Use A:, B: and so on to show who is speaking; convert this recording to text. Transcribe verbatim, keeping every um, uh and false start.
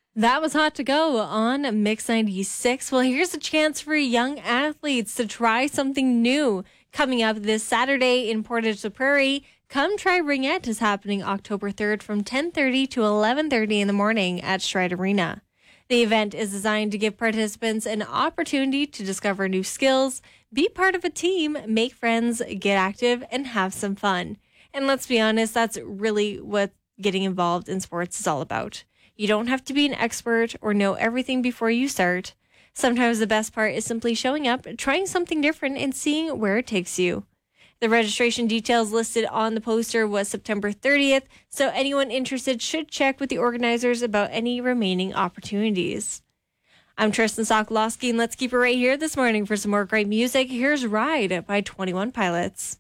A: That was Hot to Go on Mix ninety-six. Well, here's a chance for young athletes to try something new. Coming up this Saturday in Portage la Prairie, Come Try Ringette is happening October third from ten thirty to eleven thirty in the morning at Stride Arena. The event is designed to give participants an opportunity to discover new skills, be part of a team, make friends, get active, and have some fun. And let's be honest, that's really what getting involved in sports is all about. You don't have to be an expert or know everything before you start. Sometimes the best part is simply showing up, trying something different, and seeing where it takes you. The registration details listed on the poster was September thirtieth, so anyone interested should check with the organizers about any remaining opportunities. I'm Tristan Sokolowski, and let's keep it right here this morning for some more great music. Here's Ride by twenty-one Pilots.